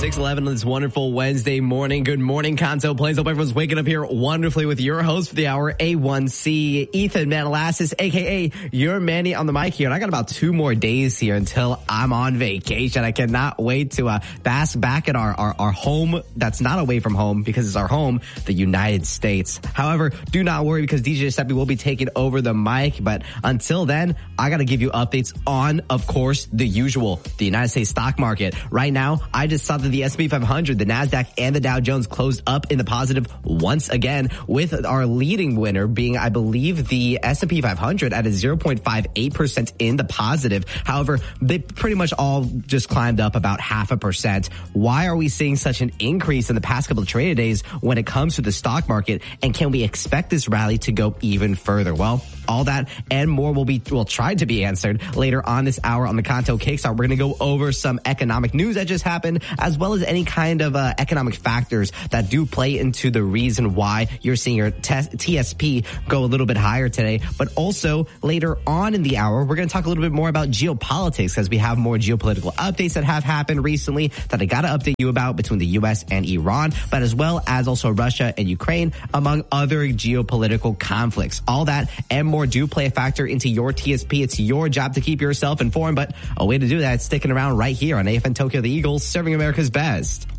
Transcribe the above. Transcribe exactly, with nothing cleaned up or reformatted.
six eleven on this wonderful Wednesday morning. Good morning, Kanto Plains. Hope everyone's waking up here wonderfully with your host for the hour, A one C, Ethan Manalassis, a k a your Manny on the mic here. And I got about two more days here until I'm on vacation. I cannot wait to uh, bask back at our, our, our home that's not away from home because it's our home, the United States. However, do not worry because D J Giuseppe will be taking over the mic. But until then, I got to give you updates on, of course, the usual, the United States stock market. Right now, I just saw that the S and P five hundred, the NASDAQ, and the Dow Jones closed up in the positive once again, with our leading winner being, I believe, the S and P five hundred at a zero point five eight percent in the positive. However, they pretty much all just climbed up about half a percent. Why are we seeing such an increase in the past couple of trading days when it comes to the stock market? And can we expect this rally to go even further? Well, all that and more will be, will try to be answered later on this hour on the Kanto Kickstart. We're going to go over some economic news that just happened, as well as any kind of uh, economic factors that do play into the reason why you're seeing your T S P go a little bit higher today. But also later on in the hour, we're going to talk a little bit more about geopolitics, because we have more geopolitical updates that have happened recently that I got to update you about between the U S and Iran, but as well as also Russia and Ukraine, among other geopolitical conflicts. All that and more do play a factor into your T S P. It's your job to keep yourself informed, but a way to do that is sticking around right here on A F N Tokyo, the Eagles, serving America's best.